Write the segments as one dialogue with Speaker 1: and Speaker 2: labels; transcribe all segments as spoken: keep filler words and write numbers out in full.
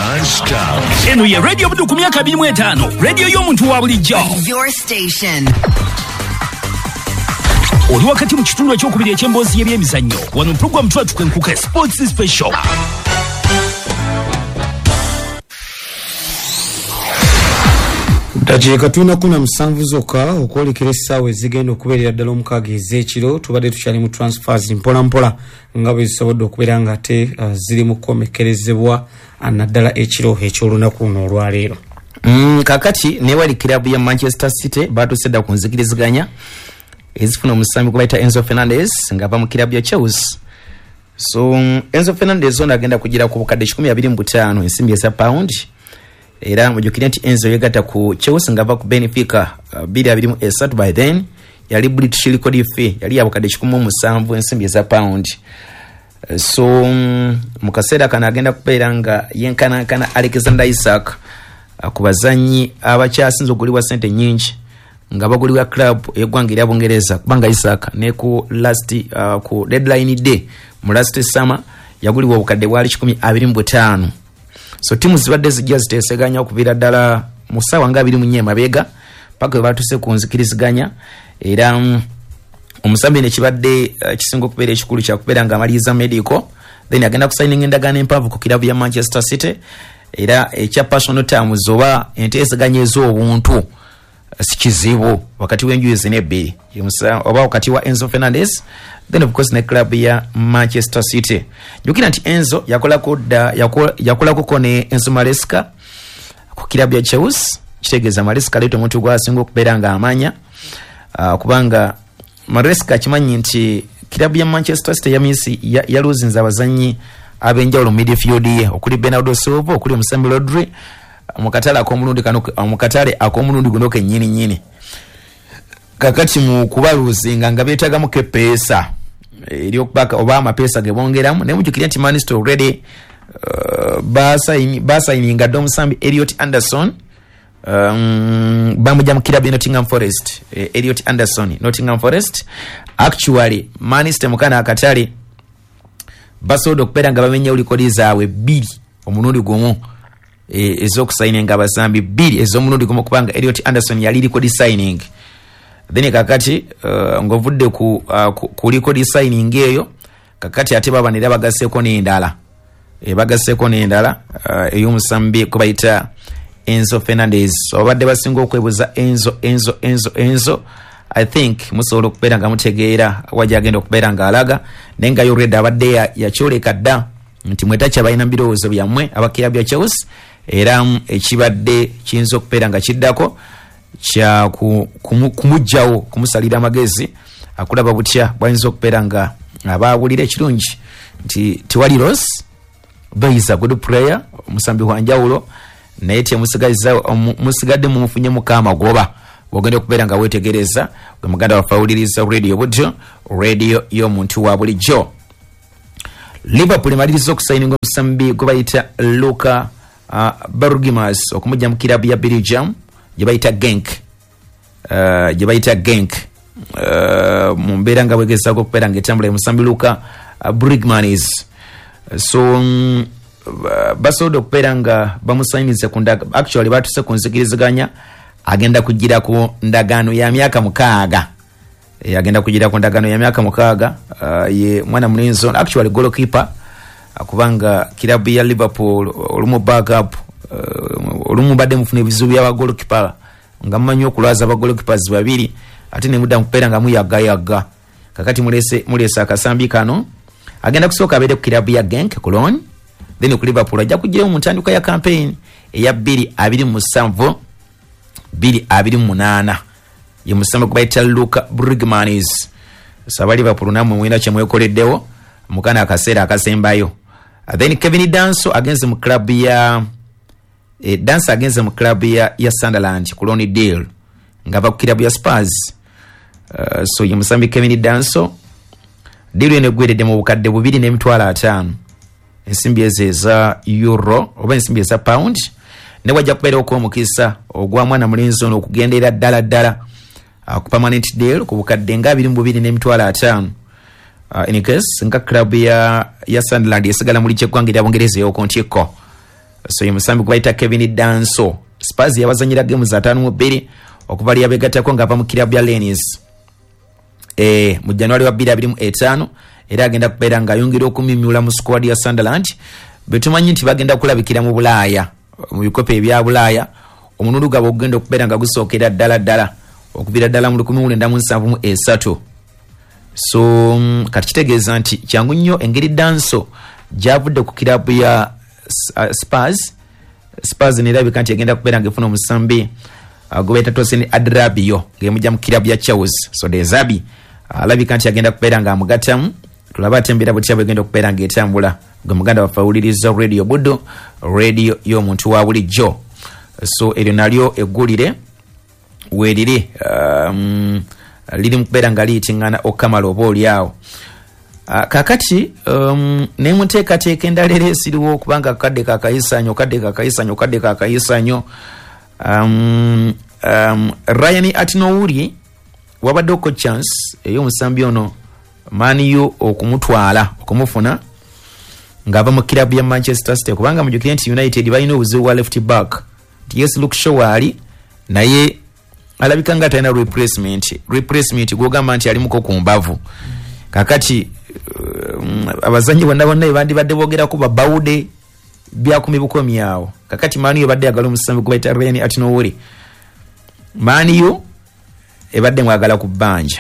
Speaker 1: Non-stop. Eno ye radio budu ku myaka abiri mu etaano. Radio y'omuntu wa bulijjo.
Speaker 2: Your station.
Speaker 1: Oli wakati mu kitundu ekyokubiri eky'emboozi y'ebyemizannyo. Wano program twatu kwenkuka Sports Special.
Speaker 3: Dakiika tulina kuna musanvu zokka okwolekera essaawa ezigenda okubeerera ddala omukaaga ez'ekiro. Tubadde tukyali mu transfers mpola mpola nga bwe zisobodde okubeera nga ate uh, ziri mu kukomekkerezebwa naddala ekiro eky'olunaku luno olwaleero.
Speaker 4: Mm, kakati newali kilabu ya Manchester City batuse dda ku nzikiriziganya ezifuna omusambi gwe bayita Enzo Fernandez nga ava mu kilabu ya Chelsea. So um, Enzo Fernandez ono agenda kugira ku bukadde kikumi abiri mu butaano ensimbi eza pound. Era mujukire nti Enzo yegatta ku Chelsea nga ava ku Benfica uh, biri abiri mu esatu by then yali British record fee yali yabukadde kikumi mu musanvu ensimbi eza pound. Uh, so um, mu kaseera kana agenda kubeera nga yenkanankana Alexander Isak uh, ku bazannyi abakyasinze ogulibwa sente nyingi nga bagulibwa club eggwanga erya Bungereza kubanga Isak ne ku last uh, ku deadline day mu last summer yagulibwa obukadde bwali kikumi abiri mu butaano. So timu zibadde zijja ziteeseganya okuviira ddala mu ssaawa nga abiri mu nnya emabega paka we batuse ku nzikiriziganya. Era um, omusambi ne kibadde uh, kisinga okubeera ekikulu kyakubeera nga amaliriza medical then agenda kusayininga endagaano empaavu ku kilabu ya Manchester City. Era ekya personal terms oba enteeseganya ez'obuntu si kizibu wakati w'enjuyi zino ebbiri oba wakati wa Enzo Fernandez then of course ne club ya Manchester City. Jukira nti Enzo yakolako dda yakolako ko ne Enzo Maresca ku kilabu ya Chelsea. Kitegeeza Maresca leto omuntu gwasinga okubeera nga amanya uh, kubanga Maresca kimanyi nti kilabu ya Manchester City ya Messi yaluzinza abazannyi ab'enjawulo midfield ye okuli Bernardo Silva okuli Musambi Rodri mukatale akomulundi kano mukatale akomulundi guno kennyini nyini kakati mu kubaluzinga nga beetaga mu kepesa eri okubaka oba amapesa ge bongeramu ne mujukira nti Manchester already uh, basa in basa ininga dom Musambi Elliot Anderson um, bamuja mu kilabu Nottingham Forest. eh, Elliot Anderson Nottingham Forest actually Manchester mukana akatale basodo okubeera nga bamenya ulikodi zaabwe bbiri omulundi gumu e, ez'okusayininga abasambi bbiri ez'omulundi gumu kubanga Elliot Anderson yali record signing. Then kakati uh, ngovudde ku, uh, ku, ku record signing eyo kakati ate babanira bagasseko n'endala e, bagasseko n'endala uh, ey'omusambi kwe bayita Enzo Fernandez. Obadde basinga okwebuza Enzo Enzo Enzo Enzo I think musobola okubeera nga mutegeera wajja agenda okubeera nga alaga naye nga yoreda abadde yakyoleka dda nti mwetaki abalina birowoozo byammwe abakilabu bya Chelsea. Era ekibadde kiyinza okubeera nga kiddako kya kumugjawo kumusalira amagezi akulaba butya bwayinza okubeera nga abaawulira ekirungi nti tewali loss is a good player omusambi wa njawulo naye musigadde mumufunye mukama goba wogenda okubeera nga weetegereza gwe muganda wafawuliriza radio budjo radio y'omuntu wa bulijjo. Liverpool emaliriza okusayininga omusambi gwe bayita Luka uh, Bergimaz okumujja mu kilabu ya Belgium gye bayita Genk uh, gye bayita Genk uh, mu mbeera nga bwegezaako okubeera nga etambula omusambi Luka uh, Bergimaz. So um, uh, basobola okubeera nga bamusayinize ku ndaga actually batuse ku nzikiriziganya agenda kugira ku ndagaano ya myaka mukaaga. E, agenda kugira ku ndagaano ya myaka mukaaga. Uh, ye mwana mulinzi actually goalkeeper uh, kubanga kilabu ya Liverpool olumu backup uh, olumu badde mufune bizubu ya goalkeeper nga mmanyi okulwaza aba goalkeepers babiri ate ne mudda mupera nga muyaga yaga kakati mulese mulesa akasambi kano agenda kusooka abede ku kilabu ya Genk Cologne then ku Liverpool ajja kujjayo mu ntandikwa ya campaign eya bbiri abiri mu musanvu bbiri abiri mu munaana ye musambi kubayita Luka Bergimaz. Saba Liverpool namwe mwina kye mwekoleddewo mukana akaseera akasembayo. Uh, then Kevin Danso against mu club ya eh, Danso against mu club ya, ya Sunderland ku loan deal nga va ku club ya Spurs. Uh, so ye musambi Kevin Danso deal ene gwedde mu bukadde bubiri n'emitwalo ataano ensimbi ezeza euro oba ensimbi eza pound ne wajja kubeera okw'omukisa ogwa mwana mulinzi ono okugenderera ddala ddala uh, ku permanent deal ku bukadde nga abiri mu bubiri n'emitwalo ataano. Uh, in case nga club ya ya Sunderland yesigala muri kyegwanga lya Bungereza yo kontieko. so ye musambi gwaita Kevin Danso. Spurs yabazanyira game za tano mu bbiri okubali yabegatako nga ava mu club ya Lens eh mu January wa bbiri abiri mu etaano era agenda kubeera nga ayongera okumimyula mu squad ya Sunderland. Betumanyi nti bagenda kulabikira mu Bulaaya mu bikopo ebya Bulaaya omunulu gabo ogenda okubeera nga gusookera ddala ddala okubira ddala mu lukumi mu lwenda mu nsanvu mu esatu. So kati kitegeeza nti kyangu nnyo engeri Danso gyavudde ku club ya uh, Spurs. Spurs nirabika nti agenda kubeera nga efuna omusambi uh, gwebayita Tosin Adrabio ng'emujja mu club ya Chelsea. So Dezabi alabika uh, nti agenda kubeera nga amugatamu. Tulaba ate embeera bwetya bwegenda okubeera ng'etambula. Gwe muganda waffe awuliriza Radio Buddo, radio y'omuntu wa bulijjo. So eryo nalyo eggulire weeriri um, liri mu kubeera nga liyitingana okamala oba oliawo. Uh, kakati um, nemuteekateeka endala era esiriwo okubanga kadde kakayisanyo kadde kakayisanyo kadde kakayisanyo um, um, Ryan Atinouri wabaddeko chance ey'omusambi ono Manu okumutwala okumufuna ng'ava mu club ya Manchester City kubanga mujjukire nti United balina obuzibu bwa left back. Yes, Luke Shaw ali naye alabika nga talina replacement replacement gwogamba nti alimuko ku mbavu. Kakati um, abazanyi bonna bonna bandi badde boogerako babawude byakumi bukomi awo. Kakati Manu ebadde agala omusambi gwebayita Ryan Atinouri. Manu ebadde mwagala ku bbanja.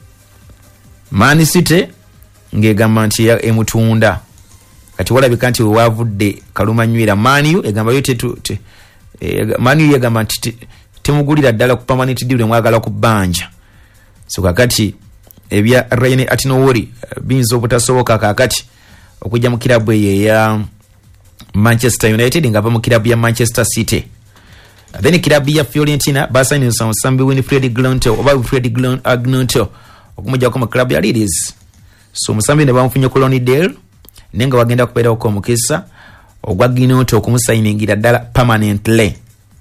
Speaker 4: Man City ng'egamba nti emutunda. Kati walabika nti wavudde kalumanywira. Manu egamba yo tetu te, e, Manu yegamba nti temugulira ddala ku permanent deal mwagala ku bbanja. So kakati ebya Ryan Atinouri binzo obutasoboka kakati okujja mu kilabu ya Manchester United ngava mu kilabu ya Manchester City. Then kilabu ya Fiorentina basaini Sambi Winfried Gnonto oba Winfried Gnonto okumujja ku kilabu ya Leeds. So musambi ne bamufunye Colony Dale nenga bagenda kubeera okwo mukisa ogwa Gnonto okumusayiningira ddala permanently.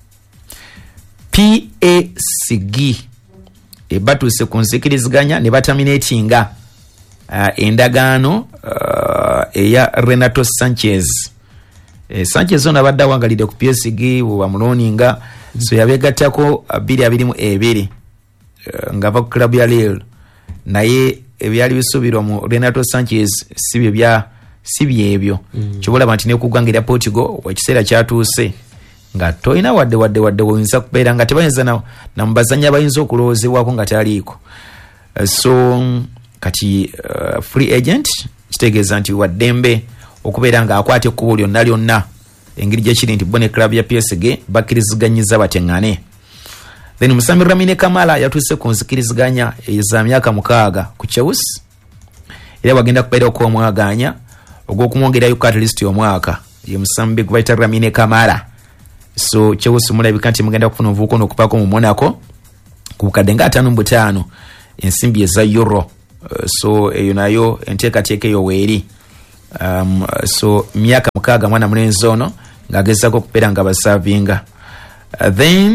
Speaker 4: P A C G e batuse kunsikiriziganya ne bataminatinga uh, endagaano uh, eya Renato Sanchez. E, Sanchez ona badda wangalide ku P S G wa muloninga so yabegattako abiri abiri mu ebiri uh, ngava ku club ya Lille naye ebyali bisubirwa mu Renato Sanchez sibye bya sibye ebyo mm. Kibula banti ne kugwangira Portugal ekiseera kyatuuse nga toina wadde wadde wadde woyinza kubeera nga tebayinza na, na mbazanya bayinza okulowoozebwako nga taliiko. Uh, so kati uh, free agent kitegeeza nti waddembe okubeera nga akwata ekkubo lyonna lyonna engeri gyekiri nti bone club ya P S G bakkiriziganyiza bateŋŋane. Then Musambi Lamine Kamara yatuuse ku nzikiriziganya eza myaka mukaaga ku Chelsea era bagenda kubeera okwomwaganya ogw'okumwongerayo cut list y'omwaka ye Musambi gwebayita Lamine Kamara. So Chelsea mulabika nti mugenda kufuna obuvuko n'okupaako mu Monaco ku bukadde nga ataano mu butaano ensimbi eza euro. Uh, so eyo nayo enteekateeka eyo weeri. Um, so myaka mukaaga mwana mulenzi ono ng'agezaako okubeera nga basavinga. Uh, then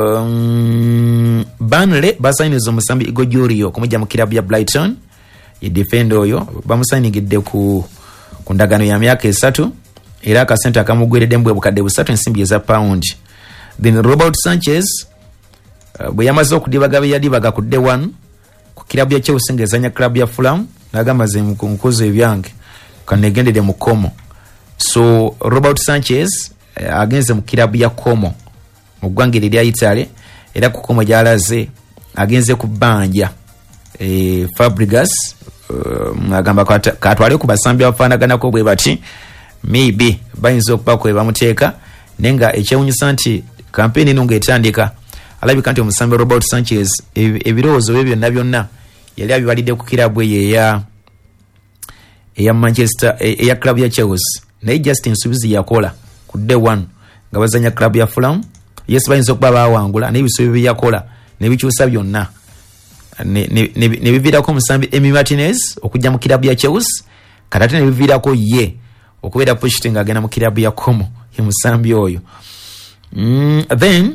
Speaker 4: um, Burnley basainiza omusambi Igor Julio okumujja mu kilabu ya Brighton. Ye defender oyo bamusainingidde ku ku ndagaano ya myaka esatu era akasente akamugweredde mbwe bukadde busatu ensimbi eza pound. Then Robert Sanchez uh, bwe yamaze okudibaga bye yadibaga ku day one ku kilabu ya Chelsea ng'ezanya club ya Fulham n'agamba ze mu nkozo ebyange kanegendere mu Como. So Robert Sanchez uh, agenze mu kilabu ya Como mu ggwanga lya Italy era ku Como gyalaze agenze ku bbanja e, Fabregas uh, agamba katwale ku basambi abafaanaganako bwe bati maybe bayinza okuba kwe bamuteeka nenga ekyewunyisa nti kampeni eno ng'etandika alabika nti omusambi Robert Sanchez ebirowoozo bye byonna byonna yali abibalidde ku kilabu eyo eya eya Manchester eya club ya Chelsea naye Justin Subizi yakola ku day one nga bazanya club ya Fulham. Yes, bayinza okuba bawangula naye ebisuubi bye yakola ne bikyusa byonna ne ne, ne, ne biviirako omusambi Emi Martinez okujja mu kilabu ya Chelsea kati ne biviirako ye okubeera pushite nga agenda mu kilabu ya Como ye musambi oyo. Mm, then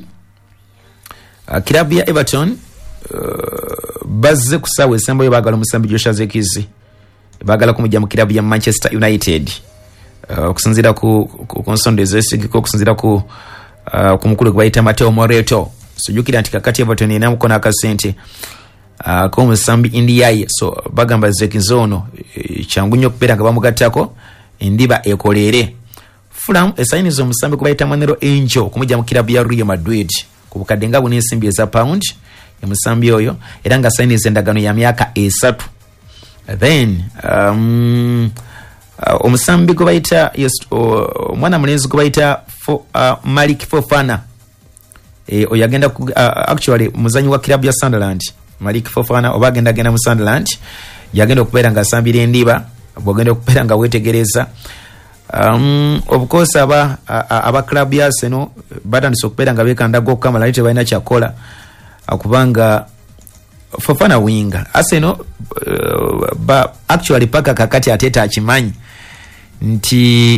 Speaker 4: uh, kilabu ya Everton uh, bazze ku ssaawa esembayo baagala omusambi Joshua Zirkzee baagala kumujja mu kilabu ya Manchester United. uh, okusinzira ku ku nsonda ezesigiko okusinzira ku uh, ku mukulu gwe bayita Mateo Moreto. Sujukira nti kakati Everton ina mukona akasente uh, ko musambi Indiaye, so bagamba zekizono e, changu nnyo okubeera nga bamugattako endiba ekolere. Fulham esainiza omusambi gwe bayita Manero Angel okumujja mu kilabu ya Real Madrid ku bukadde nga buna ensimbi eza pound emusambi oyo, era nga sainiza endagano ya myaka esatu. Then um, uh, omusambi gwe bayita yes, uh, mwana mulenzi gwe bayita uh, Malik Fofana e, oyagenda ku, uh, actually muzanyi wa kilabu ya Sunderland Malik Fofana oba agenda agenda mu Sunderland yagenda okubeera nga asambira endiba bwogenda okubeera nga wetegereza. Um, of course aba aba club ya Arsenal batandise okubeera nga bekandaga okukamala ate balina kyakola akubanga Fofana winga Arsenal uh, ba actually paka kakati ateta akimanyi nti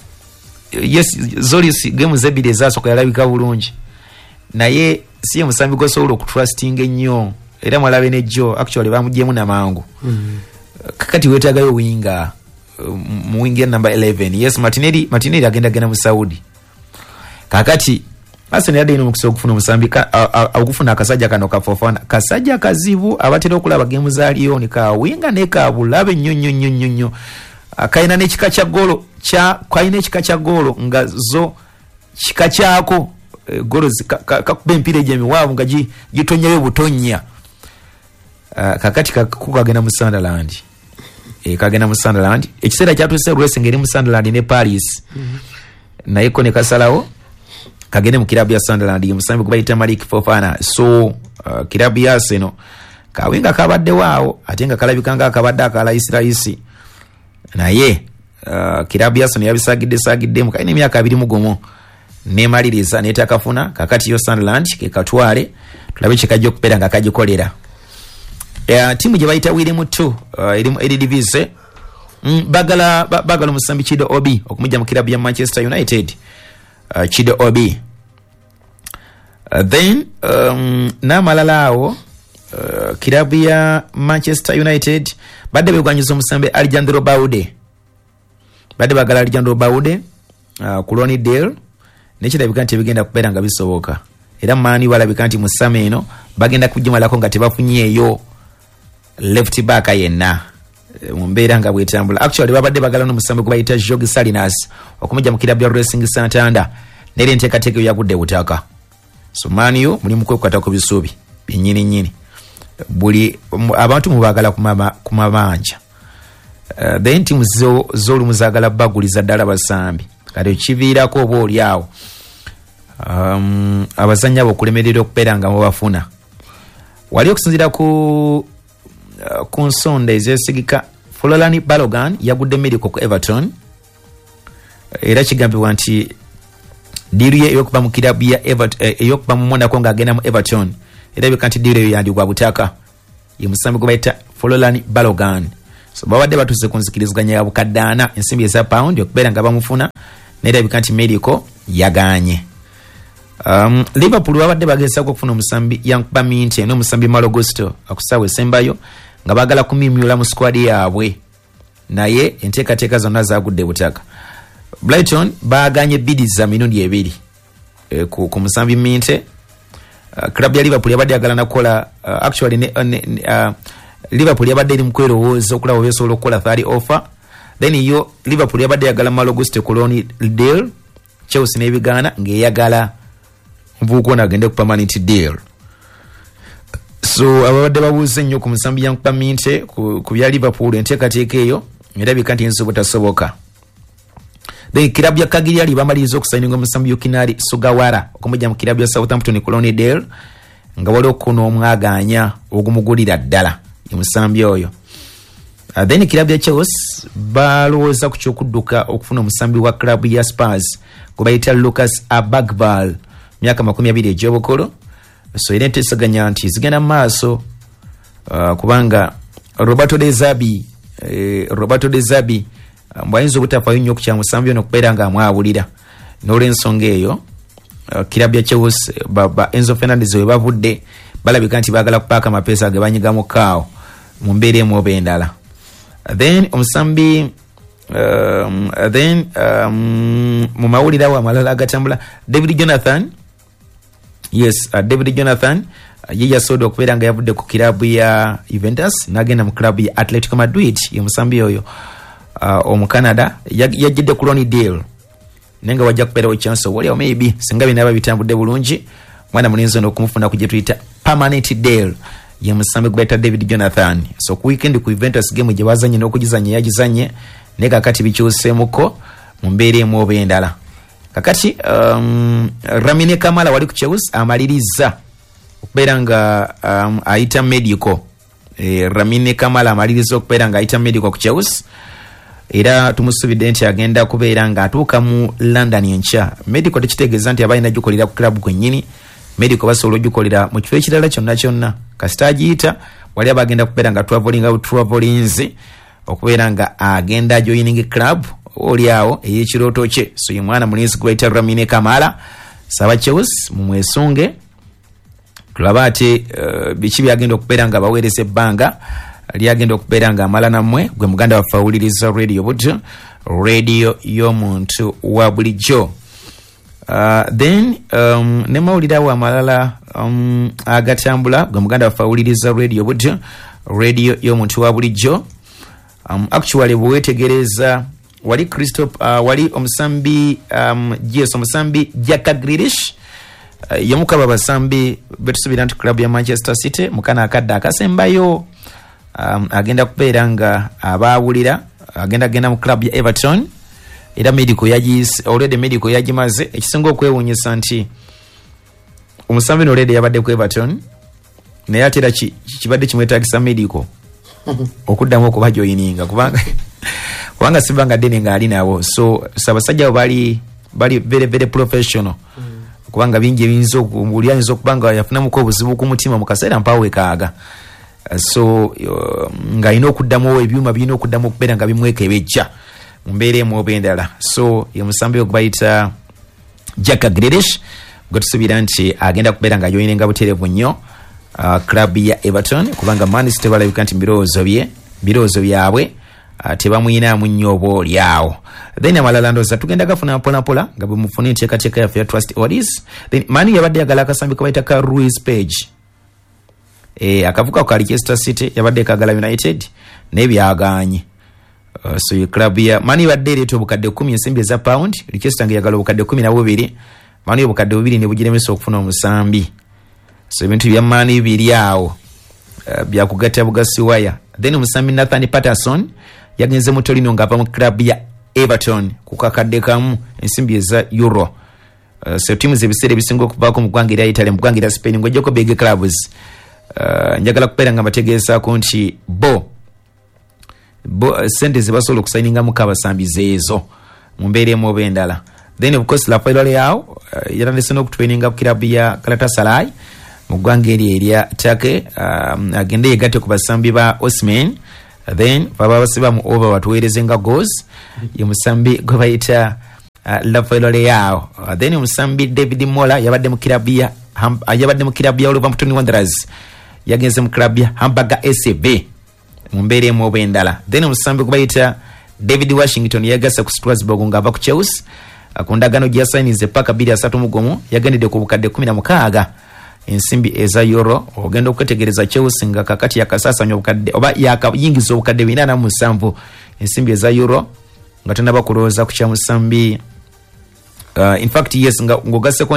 Speaker 4: yes Zolis game zebide zaso ko yalabika bulungi naye siye musambi go solo ku trusting ennyo era mwalabe ne Joe actually bamujjemu na mangu mm -hmm. kakati wetagayo winga mu winga number eleven. Yes, Martinelli Martinelli agenda gena mu Saudi kakati Arsenal yadde ino mukisa okufuna musambika okufuna akasajja kano ka Fofana kasajja kazibu abatera okulaba game za Lyon ka winga ne ka bulabe nnyo nnyo nnyo nnyo akaina ne kika kya golo kya kaina kika kya golo nga zo kika kyako e, golo kakube mpire je miwavu nga gitonyayo butonya uh, kakati kakugagena mu Sunderland e kagena mu Sunderland ekisera kyatuse racing eri mu Sunderland ne Paris mm -hmm. naye ko ne kasalawo kagene mu kilabu ya Sunderland musambi kubayita Malik Fofana. So uh, kilabu ya Arsenal kawinga kabadde wao atenga kalabikanga akabadde akalaisiraisi naye uh, kilabu ya Arsenal yabisagidde sagidde mu kaine emyaka abiri mugomo ne maliriza netakafuna kakati yo Sunderland ke katwale tulabe kikajja okubeera nga kagikolera. Ya timu gye bayita William two uh, eri mu Eredivisie mm, bagala ba, bagala musambi Chido Obi okumujja mu kilabu ya Manchester United. Uh, Chido Obi uh, then um, na malalao uh, kilabu ya Manchester United badde begwanyiza omusambe Alejandro Baude badde bagala Alejandro Baude uh, ku Lonsdale nekirabika nti bigenda kubeera nga bisoboka era mani balabika nti musame eno bagenda kujimalako nga tebafunyeeyo left back yenna mu mbeera nga bwetambula. Actually babadde bagala n'omusambi gwe bayita Jorge Salinas okumujja mu kilabu ya Racing Santander nere nteekateeka yagudde butaka. So Manu muli mu kwekwata ku bisuubi binnyini nnyini buli abantu mubagala ku mabanja uh, then timu zo z'olumu zaagala baguliza ddala basambi kale kiviirako oba oli awo um, abazannyi abo okulemerera okubeera nga mubafuna wali okusinziira ku Uh, ku nsonda ezesigika. Fulolani Balogan yagudde medical ku Everton era kigambibwa nti diru ye yokuba mu kilabu ya Everton eh, yokuba mu Monaco nga agenda mu Everton era bika nti diru yandigwa butaka ye musambi gwe bayita Fulolani Balogan. So babadde batuse ku nzikiriziganya ya bukaddaana ensimbi eza pound okubeera nga bamufuna naye bika nti medical yaganye. Um, Liverpool babadde bagesa okufuna omusambi Yankuba Minte n'omusambi Malo Gusto akusawe sembayo nga bagala kumimyula mu squad yaabwe naye enteekateeka zonna zagudde butaka. Brighton baganye bidi za minundi ebiri e, ku, ku musambi Minte. Uh, club ya Liverpool yabadde agala nakola uh, actually ne, uh, ne, uh, Liverpool yabadde eri mukwerowooza okulaba besobola okukola third offer then yo Liverpool yabadde yagala Malo Gusto ku Lonsdale Chelsea n'ebigaana ng'eyagala mvuko na agende ku permanent deal. So ababadde babuuze nnyo ku musambi Yankuba Minte ku, ku bya Liverpool enteekateeka eyo era bika nti nsobola tasoboka. Then kilabu ya Cagliari bamaliriza okusaininga omusambi Yukinari Sugawara okumujja mu kilabu ya Southampton ku Lonsdale nga waliwo kuno omwaganya ogumugulira ddala ye musambi oyo. Uh, then kilabu ya Chelsea balowooza ku kyokudduka okufuna omusambi wa kilabu ya Spurs gwe bayita Lucas Abagbal myaka makumi abiri egy'obukulu. So ine tesaganya nti zigenda maaso uh, kubanga Roberto De Zerbi eh, Roberto De Zerbi uh, mbwayinza obutafayo nnyo ku kyamusambi ono okubeera nga amwabulira n'olw'ensonga eyo uh, kilabu ya Chelsea ba, ba Enzo Fernandez we bavudde balabika nti baagala kupaaka amapeesa ge banyiga mu kaawo mu mbeera emu oba endala. Uh, then omusambi um, then um, mu mawulire awo amalala agatambula David Jonathan yes uh, David Jonathan uh, ye yasobola okubeera nga yavudde ku kirabu ya Juventus n'agenda mu kirabu ya Atletico Madrid ye musambi oyo uh, omu Canada yajjidde ku loan deal nenga wajja kubeerawo chance waliwo maybe singa binaba bitambudde bulungi mwana mulinzi ono okumufuna ku gye tuyita permanent deal ye musambi gwaita David Jonathan. So ku weekend ku Juventus game gye bazanye n'okugizanya yagizanye ne kakati bikyuseemuko mu mbeera emu oba endala. Kakati um, Lamine Camara wali ku Chelsea amaliriza okubeera nga um, ayita medical. E, Lamine Camara amaliriza okubeera nga ayita medical ku Chelsea era tumusubidde nti agenda kubeera nga atuuka mu London enkya. Medical tekitegeeza nti abalina gikolera ku club kwennyini. Medical basobola ogikolera mu kifo ekirala kyonna kyonna kasita agiyita wali abagenda kubeera nga traveling out travelings okubeera nga agenda joining club oli awo ey'ekirooto kye. So ye mwana mulinzi gwayita Lamine Camara saba Chelsea mu mwesunge tulaba ate uh, biki byagenda okubeera nga baweereza ebbanga lyagenda okubeera nga amala nammwe gwe muganda waffe awuliriza radio budde radio y'omuntu wa bulijjo. Uh, then um, ne mawulire awo amalala um, agatambula gwe muganda waffe awuliriza radio budde radio y'omuntu wa bulijjo. Um, actually bwewetegereza wali Crystal uh, wali omusambi um, yes omusambi Jack Grealish uh, yamukaba basambi betusubira nti club ya Manchester City mukana akadde akasembayo um, agenda kubeera nga abawulira agenda genda mu club ya Everton era medical yagis already medical yagimaze ekisinga okwewunyisa nti omusambi already yabadde ku Everton naye atera kibadde kimwetagisa medical okuddamu okuba joininga kubanga kubanga sibanga deni nga ali nabo. So sabasajja bali bali very very professional mm. kubanga bingi binzo kubulianzo kubanga yafunamu ko obuzibu ku mutima mu kaseera mpawe kaaga. Uh, so uh, nga ino okuddamu ebyuma bino okuddamu okubeera nga bimweke bejja mu mbeera mu obendala. So ye musambi okubayita Jack Grealish gotusubira nti agenda kubeera nga joininga buterevu nnyo Uh, club ya Everton kubanga Man City balabika nti birowoozo bye birowoozo byabwe uh, tebamuyinaamu nnyo oba lyawo. Then amalala ndowooza tugenda gafuna mpola mpola nga bwe mufuna enteekateeka yaffe ya Trust Awards. Then Mani yabadde yagala akasambi kabayita ka Ruiz Page e, akavuka ka Leicester City yabadde kagala United naye byagaanye. Uh, so ye club ya Mani yabadde ereeta obukadde kumi ensimbi eza pound Leicester nga yagala obukadde kumi na bubiri Mani obukadde bubiri ne bugiremesa okufuna omusambi. So ebintu bya Mani biri awo uh, bya kugatta bugasi waya. Then omusambi Nathan Patterson yagenze mu Torino nga ava mu club ya Everton ku kakadde kamu ensimbi eza euro. Uh, so timu zebisere bisingo okuvaako mu ggwanga erya Italy mu ggwanga erya Spain ng'ojjako big clubs. Uh, njagala kubeera nga bategeezaako nti bo bo uh, sente ze basobola okusayiningamu kabasambi zeezo mu mbeera emu oba endala. Then of course Rafael Leao uh, yatandise n'okutraininga ku club ya Galatasaray mu ggwanga eryo erya Turkey. Um, agende yegatte ku basambi ba Osimhen. Then baba basiba mu over batuweereze nga goals ye musambi gwe bayita uh, Rafael Leao. Uh, then omusambi David Mola yabadde mu club ya uh, yabadde mu club ya Wolverhampton Wanderers yagenze mu club ya Hamburger S B mu mbeera emu oba endala. Then omusambi gwe bayita David Washington yagasa ku Strasbourg ng'ava ku Chelsea uh, ku ndagaano gye yasayinize paka bbiri asatu mu gumu yagendedde ku bukadde kumi na mukaaga ensimbi eza euro. Ogenda okwetegereza Chelsea nga kakati yakasasanya obukadde oba yakayingiza obukadde bina na musanvu ensimbi eza euro nga tannaba kulowooza ku kya musambi uh, in fact yes nga ng'ogasseko